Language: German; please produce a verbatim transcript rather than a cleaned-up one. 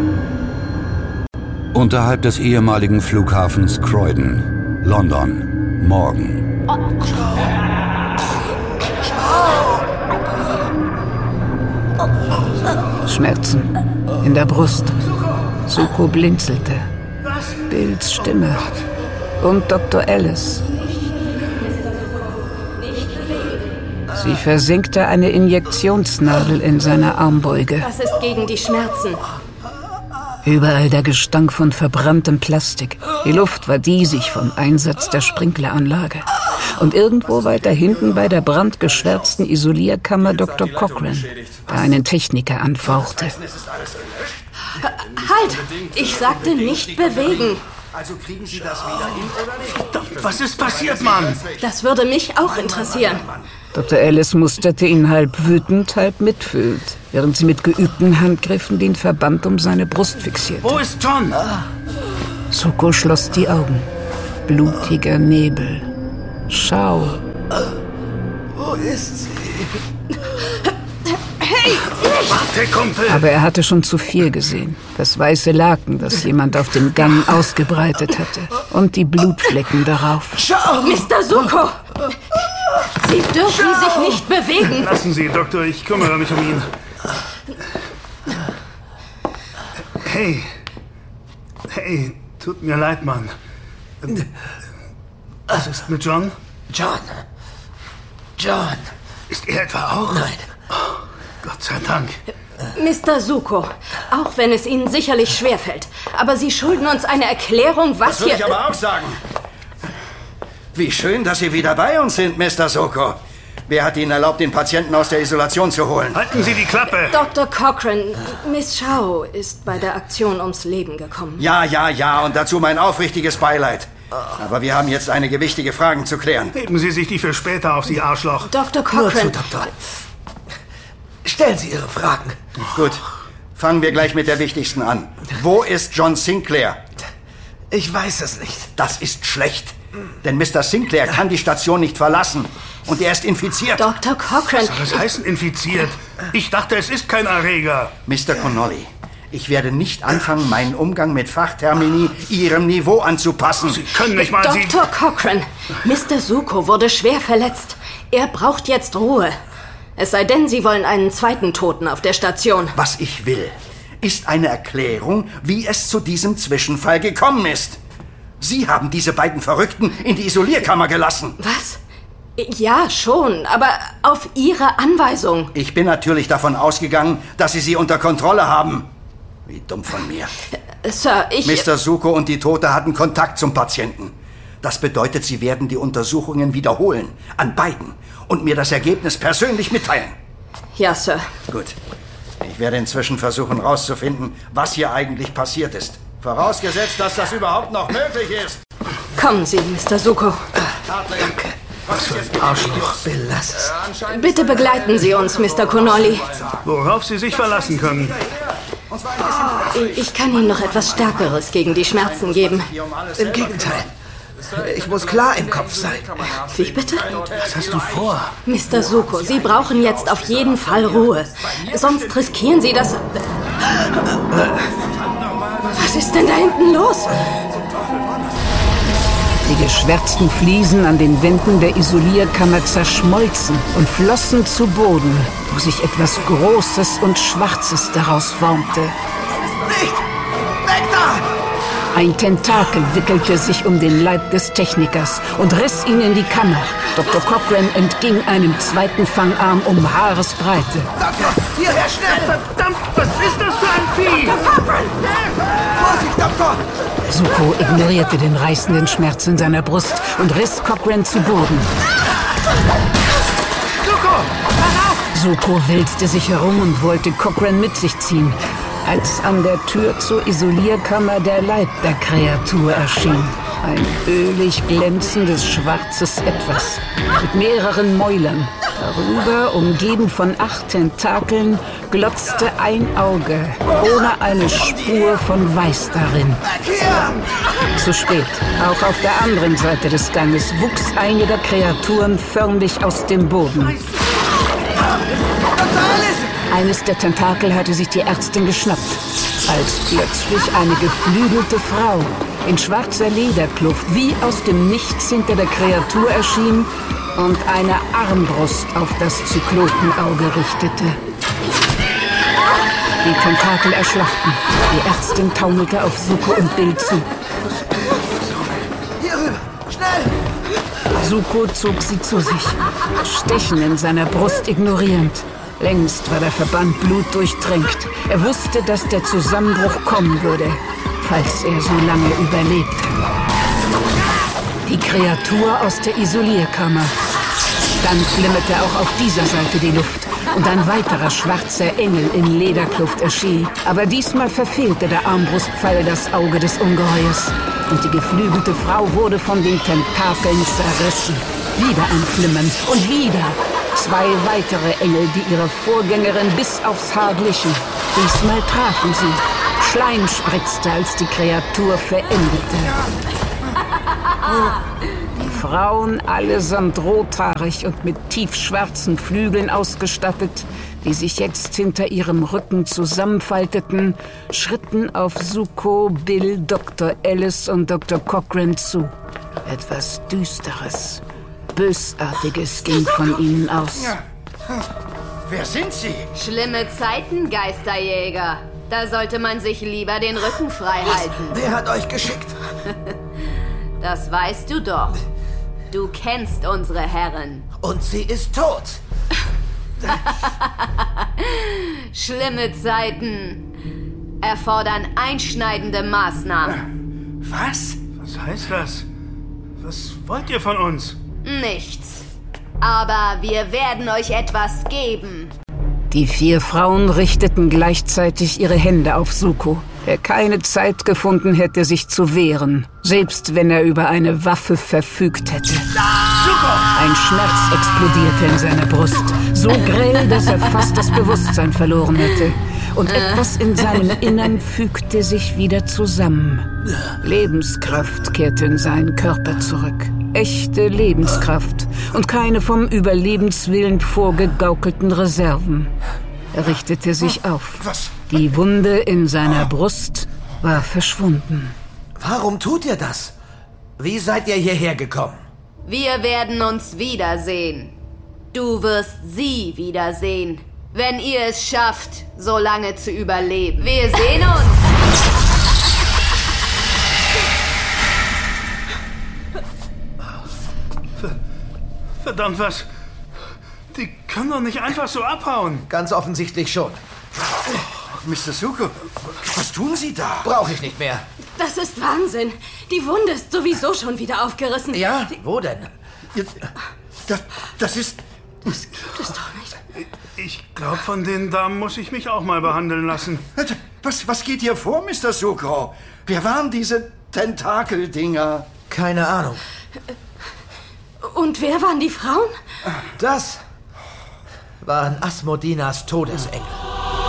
Unterhalb des ehemaligen Flughafens Croydon, London, morgen. Schmerzen in der Brust. Zuko blinzelte. Bills Stimme. Und Doktor Ellis. Sie versenkte eine Injektionsnadel in seiner Armbeuge. Das ist gegen die Schmerzen. Überall der Gestank von verbranntem Plastik. Die Luft war diesig vom Einsatz der Sprinkleranlage. Und irgendwo weiter hinten bei der brandgeschwärzten Isolierkammer Doktor Cochran, der einen Techniker anfauchte. Halt! Ich sagte nicht bewegen. Also kriegen Sie das wieder hin oder nicht? Verdammt, was ist passiert, Mann? Das würde mich auch interessieren. Doktor Ellis musterte ihn halb wütend, halb mitfühlend, während sie mit geübten Handgriffen den Verband um seine Brust fixierte. Wo ist John? Zuko schloss die Augen. Blutiger Nebel. Schau. Wo ist sie? Hey! Warte, Kumpel! Aber er hatte schon zu viel gesehen. Das weiße Laken, das jemand auf dem Gang ausgebreitet hatte. Und die Blutflecken darauf. Schau! Mister Zuko! Sie dürfen sich nicht bewegen. Lassen Sie, Doktor, ich kümmere mich um ihn. Hey. Hey, tut mir leid, Mann. Was ist mit John? John. John. Ist er etwa auch? Nein. Oh, Gott sei Dank. Mister Zuko, auch wenn es Ihnen sicherlich schwerfällt, aber Sie schulden uns eine Erklärung, was Das würde hier... ich aber auch sagen. Wie schön, dass Sie wieder bei uns sind, Mister Zuko. Wer hat Ihnen erlaubt, den Patienten aus der Isolation zu holen? Halten Sie die Klappe! Doktor Cochran, Miss Shaw ist bei der Aktion ums Leben gekommen. Ja, ja, ja, und dazu mein aufrichtiges Beileid. Aber wir haben jetzt einige wichtige Fragen zu klären. Heben Sie sich die für später auf, Sie Arschloch. Doktor Nur zu, Cochran, Doktor. Stellen Sie Ihre Fragen. Gut, fangen wir gleich mit der wichtigsten an. Wo ist John Sinclair? Ich weiß es nicht. Das ist schlecht. Denn Mister Sinclair kann die Station nicht verlassen. Und er ist infiziert. Doktor Cochran, Was soll das heißen, infiziert? Ich dachte, es ist kein Erreger. Mister Connolly, ich werde nicht anfangen, meinen Umgang mit Fachtermini Ihrem Niveau anzupassen. Sie können nicht mal... Sie Doktor Cochran, Mister Zuko wurde schwer verletzt. Er braucht jetzt Ruhe. Es sei denn, Sie wollen einen zweiten Toten auf der Station. Was ich will, ist eine Erklärung, wie es zu diesem Zwischenfall gekommen ist. Sie haben diese beiden Verrückten in die Isolierkammer gelassen. Was? Ja, schon, aber auf Ihre Anweisung. Ich bin natürlich davon ausgegangen, dass Sie sie unter Kontrolle haben. Wie dumm von mir. Sir, ich... Mister Zuko und die Tote hatten Kontakt zum Patienten. Das bedeutet, sie werden die Untersuchungen wiederholen. An beiden. Und mir das Ergebnis persönlich mitteilen. Ja, Sir. Gut. Ich werde inzwischen versuchen, rauszufinden, was hier eigentlich passiert ist. Vorausgesetzt, dass das überhaupt noch möglich ist. Kommen Sie, Mister Zuko. Danke. Was für ein Arschloch. Belass es. Bitte begleiten Sie uns, Mister Connolly. Worauf Sie sich verlassen können. Ich kann Ihnen noch etwas Stärkeres gegen die Schmerzen geben. Im Gegenteil. Ich muss klar im Kopf sein. Wie bitte? Was hast du vor? Mister Zuko, Sie brauchen jetzt auf jeden Fall Ruhe. Sonst riskieren Sie das... Was ist denn da hinten los? Die geschwärzten Fliesen an den Wänden der Isolierkammer zerschmolzen und flossen zu Boden, wo sich etwas Großes und Schwarzes daraus formte. Nicht! Weg da! Ein Tentakel wickelte sich um den Leib des Technikers und riss ihn in die Kammer. Doktor Cochran entging einem zweiten Fangarm um Haaresbreite. Doktor, hierher schnell! Verdammt, was ist das für ein Vieh? Vorsicht, Doktor! Zuko ignorierte den reißenden Schmerz in seiner Brust und riss Cochran zu Boden. Zuko, hör auf! Zuko wälzte sich herum und wollte Cochran mit sich ziehen, als an der Tür zur Isolierkammer der Leib der Kreatur erschien. Ein ölig glänzendes schwarzes Etwas mit mehreren Mäulern. Darüber, umgeben von acht Tentakeln, glotzte ein Auge, ohne eine Spur von Weiß darin. Zu spät. Auch auf der anderen Seite des Ganges wuchs eine der Kreaturen förmlich aus dem Boden. Doktor Ellis! Eines der Tentakel hatte sich die Ärztin geschnappt, als plötzlich eine geflügelte Frau in schwarzer Lederkluft wie aus dem Nichts hinter der Kreatur erschien und eine Armbrust auf das Zyklopenauge richtete. Die Tentakel erschlafften. Die Ärztin taumelte auf Zuko und Bill zu. Hier rüber! Schnell! Zuko zog sie zu sich, Stechen in seiner Brust ignorierend. Längst war der Verband blutdurchtränkt. Er wusste, dass der Zusammenbruch kommen würde, falls er so lange überlebte. Die Kreatur aus der Isolierkammer. Dann flimmerte auch auf dieser Seite die Luft und ein weiterer schwarzer Engel in Lederkluft erschien. Aber diesmal verfehlte der Armbrustpfeil das Auge des Ungeheuers und die geflügelte Frau wurde von den Tentakeln zerrissen. Wieder ein Flimmern und wieder zwei weitere Engel, die ihrer Vorgängerin bis aufs Haar glichen. Diesmal trafen sie. Schleim spritzte, als die Kreatur verendete. Die Frauen, allesamt rothaarig und mit tiefschwarzen Flügeln ausgestattet, die sich jetzt hinter ihrem Rücken zusammenfalteten, schritten auf Zuko, Bill, Doktor Ellis und Doktor Cochrane zu. Etwas Düsteres, Bösartiges ging von ihnen aus. Ja. Wer sind Sie? Schlimme Zeiten, Geisterjäger. Da sollte man sich lieber den Rücken frei halten. Wer hat euch geschickt? Das weißt du doch. Du kennst unsere Herren. Und sie ist tot. Schlimme Zeiten erfordern einschneidende Maßnahmen. Was? Was heißt das? Was wollt ihr von uns? Nichts. Aber wir werden euch etwas geben. Die vier Frauen richteten gleichzeitig ihre Hände auf Zuko, der keine Zeit gefunden hätte, sich zu wehren, selbst wenn er über eine Waffe verfügt hätte. Ein Schmerz explodierte in seiner Brust, so grell, dass er fast das Bewusstsein verloren hätte. Und etwas in seinem Innern fügte sich wieder zusammen. Lebenskraft kehrte in seinen Körper zurück. Echte Lebenskraft und keine vom Überlebenswillen vorgegaukelten Reserven. Er richtete sich auf. Die Wunde in seiner Brust war verschwunden. Warum tut ihr das? Wie seid ihr hierher gekommen? Wir werden uns wiedersehen. Du wirst sie wiedersehen, wenn ihr es schafft, so lange zu überleben. Wir sehen uns! Verdammt was. Die können doch nicht einfach so abhauen. Ganz offensichtlich schon. Mister Zuko, was tun Sie da? Brauche ich nicht mehr. Das ist Wahnsinn. Die Wunde ist sowieso schon wieder aufgerissen. Ja? Wo denn? Das, das ist... Das gibt es doch nicht. Ich glaube, von den Damen muss ich mich auch mal behandeln lassen. Was, was geht hier vor, Mister Zuko? Wer waren diese Tentakeldinger? Keine Ahnung. Und wer waren die Frauen? Das waren Asmodinas Todesengel.